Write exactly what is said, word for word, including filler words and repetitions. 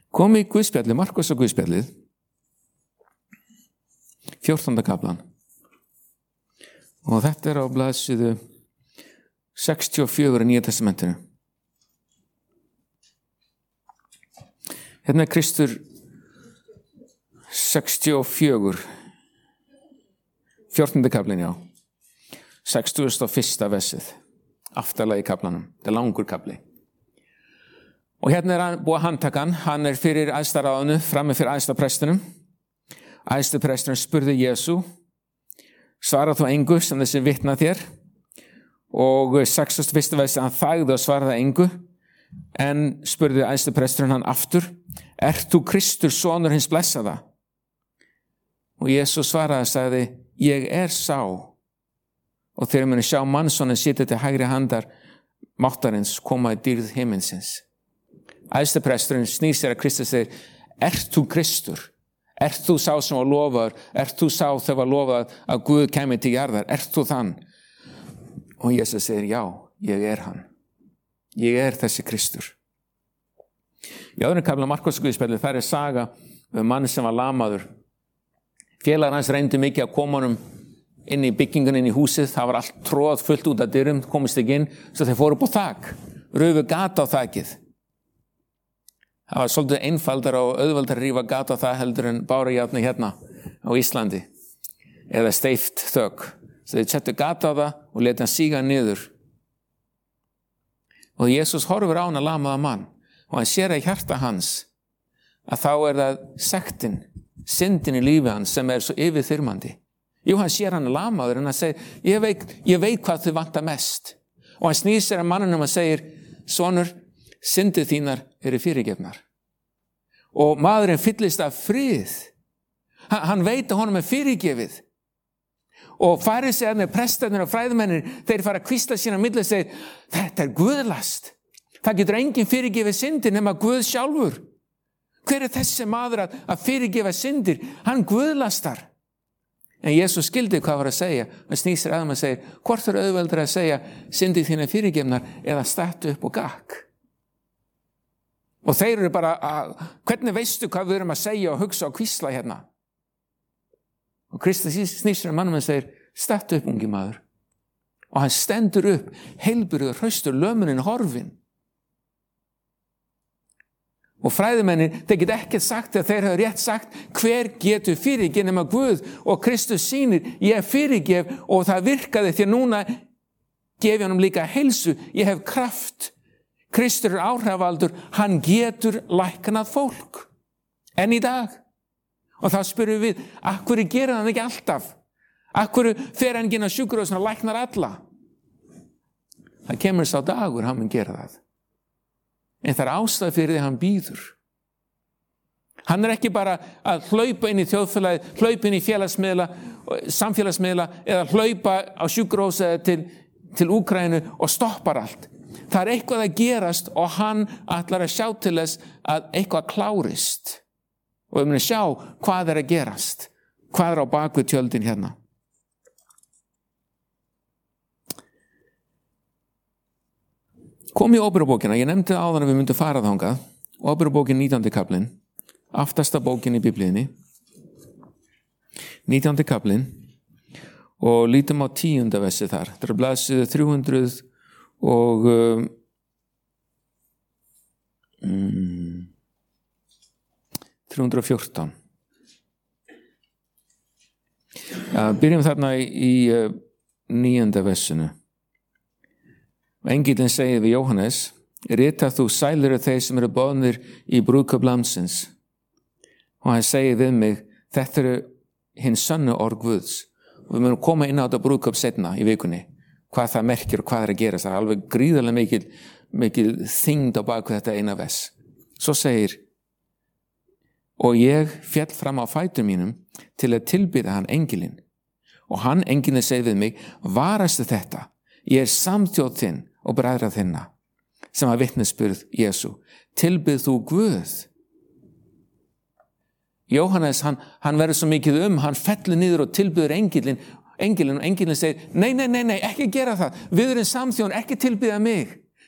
Kom í Guðspjallið, Markus og Guðspjallið, fjórtánda kaflan. Og þetta er á blaðsíðu sextíu og fjögur í Nýja testamentinu. Hérna er Kristur sextíu og fjögur, fjórtándi kaflinn, já. sextugasta og fyrsta versið, aftarlega í kaflanum. Þetta er langur kafli. Og hérna er hann búið að handtaka hann. Hann er fyrir æðsta ráðinu, frammi fyrir æðsta prestinum. Æðsti presturinn spurði Jesú, svarað þú engu sem þessi vitna þér? Og sextugasta og fyrsta versið, hann þagði og svaraði engu, en spurði æðsti presturinn hann aftur, ert þú Kristur, sonur hins blessaða? Og Jesú svaraði og sagði, ég er sá. Og þegar muni sjá mannssonin sitja til hægri handar máttarins koma í dýrð himinsins. Æðsti presturinn snýr sér að Kristus segir, ert þú Kristur? Ert þú sá sem var lofaður? Ert þú sá þegar var lofað að Guð kæmi til jarðar? Ert þú þann? Og Jesus segir, já, ég er hann. Ég er þessi Kristur. Í öðrum kafla Markus og Guðspjallið, þar er saga um mann sem var lamaður. Félagar hans reyndu mikið að koma honum inn í byggingun, inn í húsið. Það var allt tróð fullt út af dyrum, komist ekki inn, svo þeir fóru upp á þak, rufu gat á þakið. Það var svolítið einfaldar og auðveldar að rífa gat á það heldur en bárujárni hérna á Íslandi, eða steypt þök. Så þeir settu gat á það og leti hann síga niður. Og Jesus horfir á hann að lamaða mann og hann sér að hjarta hans að þá er það sektin, syndin í lífi hans sem er svo yfirþyrmandi. Jú, hann sér hann lamaður en hann segir, ég veit, ég veit hvað þau vantar mest. Og hann snýr sér að mannunum og segir, sonur, syndið þínar eru fyrirgefnar. Og maðurinn fyllist af frið. Hann, hann veit að honum er fyrirgefið. Og farisæarnir, prestarnir og fræðimennir, þeir fara að hvísla sína á milli og segir, þetta er guðlast. Það getur enginn fyrirgefið syndir nema Guð sjálfur. Hver er þessi maður að, að fyrirgefa syndir? Hann guðlastar. En Jesus skildi hvað var að segja. Hann snýr sér að hann og segir, hvort er auðveldur að segja syndir þínar fyrirgefnar eða stattu upp og gakk? Og þeir eru bara, að, hvernig veistu hvað við erum að segja og hugsa og hvísla hérna? Og Kristus snýr sér að mannum og segir, stattu upp ungi maður. Og hann stendur upp, heilburður, hraustur, lömunin, horfin. Og fræðimennir, þeir get ekkert sagt að þeir hafa rétt sagt, hver getur fyrirgefið nema Guð? Og Kristus sýnir, ég fyrirgef og það virkaði því að núna gefi hann líka heilsu, ég hef kraft. Kristur er áhrifavaldur, hann getur læknað fólk. En í dag. Og þá spyrum við, akkur gerir hann ekki alltaf? Akkur fer hann ekki inn á sjúkrahúsinu og læknar alla? Það kemur sá dagur, hann mun gera það. En það er ástæða fyrir því hann býður. Hann er ekki bara að hlaupa inn í þjóðfélagið, hlaupa inn í félagsmiðla, samfélagsmiðla eða hlaupa á sjúkrahúsið til, til Úkraínu og stoppar allt. Það er eitthvað að gerast og hann ætlar að sjá til þess að eitthvað klárist. Og við munum sjá hvað er að gerast. Hvað er á bakvið tjöldin hérna. Kom í Óperubókina, ég nefndi áðan að við myndum fara þangað. Óperubókin nítjándi kaflinn, aftasta bókin í Biblíunni. nítjándi kaflinn og lítum á tíunda versi þar. Það er blaðsíðu þrjú hundruð og um, þrjú hundruð og fjórtán. Ja, byrjum þarna í, í uh, níunda versinu. Engillinn segir við Jóhannes, rita þú sælir af þeir sem eru boðnir í brúðkaup landsins. Og hann segir við mig, þetta eru hinn sönnu orð Guðs. Og við munum koma inn á þetta brúðkaup seinna í vikunni. Hvað það merkir og hvað er að gera. Það er alveg gríðarlega mikil, mikil þyngd á baku þetta eina vers. Svo segir, og ég fjall fram á fætur mínum til að tilbyða hann engilinn. Og hann engilinn segir við mig, varastu þetta, ég er samþjóð þinn og bræðra þinna, sem að vitnesburð Jesú. Tilbyð þú Guð. Jóhannes, hann, hann verður svo mikið um, hann fellur niður og tilbyður engilinn, engilinn og engilinn segir, nei, nei, nei, nei, ekki gera það, við erum samþjón, ekki tilbyða mig.